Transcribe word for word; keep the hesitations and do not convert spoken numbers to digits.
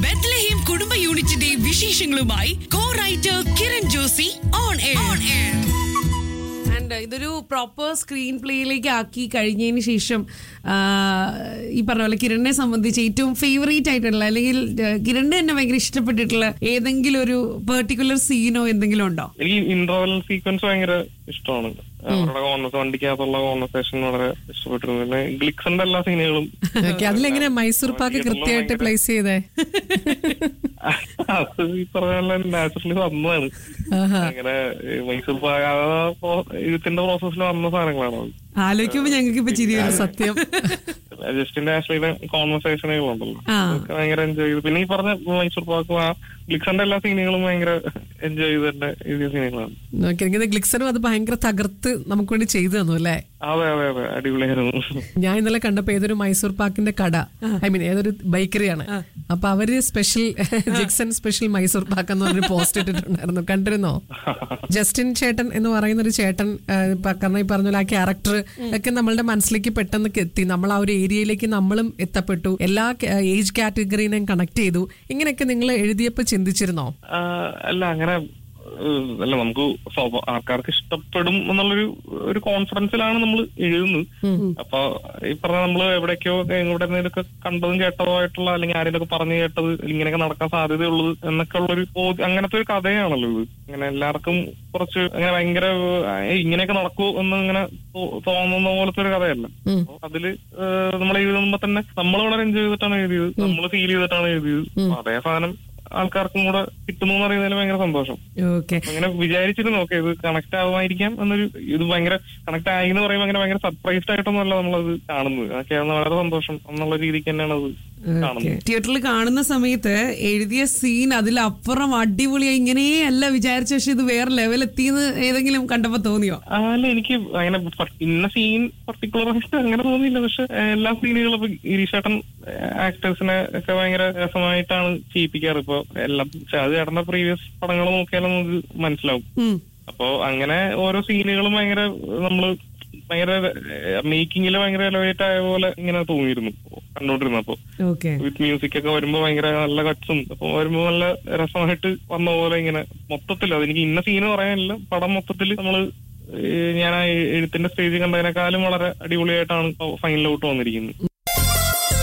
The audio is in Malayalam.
ബെത്ലഹേം കുടുംബ യൂണിറ്റിന്റെ വിശേഷങ്ങളുമായി കോ writer Kiran Josy on air. And ഇതൊരു പ്രോപ്പർ സ്ക്രീൻ പ്ലേയിലേക്ക് ആക്കി കഴിഞ്ഞതിന് ശേഷം ഈ പറഞ്ഞ പോലെ കിരണിനെ സംബന്ധിച്ച് ഏറ്റവും ഫേവറേറ്റ് ആയിട്ടുള്ള അല്ലെങ്കിൽ കിരണിനെ തന്നെ ഭയങ്കര ഇഷ്ടപ്പെട്ടിട്ടുള്ള ഏതെങ്കിലും ഒരു പെർട്ടിക്കുലർ സീനോ എന്തെങ്കിലും ഉണ്ടോ? എനിക്ക് ഇന്റർവൽ സീക്വൻസ് ഭയങ്കര ഇഷ്ടമാണ്. അവരുടെ കോൺവെർസ് വണ്ടിക്കകത്തുള്ള കോൺവെർസേഷൻ വളരെ ഇഷ്ടപ്പെട്ടിരുന്നു. പിന്നെ ഗ്ലിക്സിന്റെ എല്ലാ സീനുകളും. അതിലെങ്ങനെ മൈസൂർ പാക്ക് കൃത്യമായിട്ട് പ്ലേസ് ചെയ്തേ? അത് ഈ പറഞ്ഞ നാച്ചുറലി വന്നതാണ്. അങ്ങനെ മൈസൂർ പാക്ക് ഇതിന്റെ പ്രോസസ്സിൽ വന്ന സാധനങ്ങളാണ്. ആലോചിക്കുമ്പോ ഞങ്ങൾക്ക് ഇപ്പൊ ചിരി സത്യം. ജസ്റ്റിന്റെ ആശ്രയിലെ കോൺവെർസേഷനുകളുണ്ടല്ലോ, അതൊക്കെ ഭയങ്കര എൻജോയ് ചെയ്തു. പിന്നെ ഈ പറഞ്ഞ മൈസൂർ പാക്കും ആ ഗ്ലിക്സന്റെ എല്ലാ സീനുകളും ഭയങ്കര എൻജോയ് ചെയ്തിട്ട് എഴുതിയ സീനുകളാണ്. ഗ്ലിക്സനും അത് ഭയങ്കര തകർത്ത് നമുക്ക് വേണ്ടി ചെയ്തു തന്നു അല്ലേ? അതെ അതെ അതെ, അടിപൊളിയായിരുന്നു. ഞാൻ ഇന്നലെ കണ്ടപ്പോ ഏതൊരു മൈസൂർ പാക്കിന്റെ കട, ഐ മീൻ ഏതൊരു ബേക്കറിയാണ്, അപ്പൊ അവര് സ്പെഷ്യൽ ജിക്സൺ സ്പെഷ്യൽ മൈസൂർ പാക്ക് എന്ന് പറഞ്ഞൊരു പോസ്റ്റ് ഇട്ടിട്ടുണ്ടായിരുന്നു. കണ്ടിരുന്നോ? ജസ്റ്റിൻ ചേട്ടൻ എന്ന് പറയുന്ന ഒരു ചേട്ടൻ, കാരണം ഈ പറഞ്ഞ ആ ക്യാരക്ടർ ഒക്കെ നമ്മളുടെ മനസ്സിലേക്ക് പെട്ടെന്ന് എത്തി. നമ്മൾ ആ ഒരു ഏരിയയിലേക്ക് നമ്മളും എത്തപ്പെട്ടു. എല്ലാ ഏജ് കാറ്റഗറീനെയും കണക്ട് ചെയ്തു. ഇങ്ങനെയൊക്കെ നിങ്ങൾ എഴുതിയപ്പോ ചിന്തിച്ചിരുന്നോ? അല്ല, അങ്ങനെ അല്ല, നമുക്ക് ആൾക്കാർക്ക് ഇഷ്ടപ്പെടും എന്നുള്ളൊരു ഒരു കോൺഫിഡൻസിലാണ് നമ്മൾ എഴുതുന്നത്. അപ്പൊ ഈ പറഞ്ഞ നമ്മള് എവിടേക്കോ എവിടെ നിന്നൊക്കെ കണ്ടതും കേട്ടതോ ആയിട്ടുള്ള, അല്ലെങ്കിൽ ആരെങ്കിലും പറഞ്ഞു കേട്ടത് ഇങ്ങനെയൊക്കെ നടക്കാൻ സാധ്യതയുള്ളത് എന്നൊക്കെ ഉള്ളൊരു അങ്ങനത്തെ ഒരു കഥയാണല്ലോ ഇത്. ഇങ്ങനെ എല്ലാവർക്കും കുറച്ച് അങ്ങനെ ഭയങ്കര ഇങ്ങനെയൊക്കെ നടക്കൂ എന്ന് ഇങ്ങനെ തോന്നുന്ന പോലത്തെ ഒരു കഥയല്ല. അതില് നമ്മൾ എഴുതുമ്പോ തന്നെ നമ്മൾ വളരെ എൻജോയ് ചെയ്തിട്ടാണ് എഴുതിയത്, നമ്മൾ ഫീൽ ചെയ്തിട്ടാണ് എഴുതിയത്. അതേ സാധനം ആൾക്കാർക്കും കൂടെ കിട്ടുന്നു എന്ന് പറയുന്നതിൽ ഭയങ്കര സന്തോഷം. അങ്ങനെ വിചാരിച്ചിരുന്നു ഓക്കെ ഇത് കണക്ട് ആവുമായിരിക്കാം എന്നൊരു, ഇത് ഭയങ്കര കണക്ട് ആയി എന്ന് പറയുമ്പോൾ അങ്ങനെ ഭയങ്കര സർപ്രൈസ്ഡ് ആയിട്ടൊന്നുമല്ല നമ്മളത് കാണുന്നത്. അതൊക്കെയാണ് വളരെ സന്തോഷം എന്നുള്ള രീതിക്ക് തന്നെയാണ് അത് കാണുന്നത്. തിയേറ്ററിൽ കാണുന്ന സമയത്ത് എഴുതിയ സീൻ അതിലപ്പുറം അടിപൊളിയായി ഇങ്ങനെയേ അല്ല വിചാരിച്ച, പക്ഷെ ഇത് വേറെ ലെവൽ എത്തിയെന്ന് ഏതെങ്കിലും കണ്ടപ്പോ തോന്നിയോ? അല്ല, എനിക്ക് അങ്ങനെ ഇന്ന സീൻ പർട്ടിക്കുലർ ആയിട്ട് അങ്ങനെ തോന്നിയില്ല. പക്ഷെ എല്ലാ സീനുകളും ഇപ്പൊ ഗിരീഷേട്ടൻ ആക്ടേഴ്സിനെ ഒക്കെ ഭയങ്കര രസമായിട്ടാണ് ചെയ്യിപ്പിക്കാറ്. ഇപ്പൊ എല്ലാം അത് ചേട്ടന്റെ പ്രീവിയസ് പടങ്ങൾ നോക്കിയാലും നമുക്ക് മനസ്സിലാവും. അപ്പൊ അങ്ങനെ ഓരോ സീനുകളും ഭയങ്കര നമ്മള് ഭയങ്കര മേക്കിങ്ങില് ഭയങ്കര എലവേറ്റ് ആയ പോലെ ഇങ്ങനെ തോന്നിയിരുന്നു കണ്ടോണ്ടിരുന്നപ്പോ. വിത്ത് മ്യൂസിക് ഒക്കെ വരുമ്പോ ഭയങ്കര നല്ല കട്ട്സും അപ്പൊ വരുമ്പോ നല്ല രസമായിട്ട് വന്ന പോലെ ഇങ്ങനെ മൊത്തത്തിൽ അതെനിക്ക് ഇന്ന സീന് പറയാനില്ല, പടം മൊത്തത്തിൽ നമ്മള് ഞാൻ ആ എഴുത്തിന്റെ സ്റ്റേജ് കണ്ടതിനേക്കാളും വളരെ അടിപൊളിയായിട്ടാണ് ഫൈനൽ ഔട്ട് വന്നിരിക്കുന്നത്.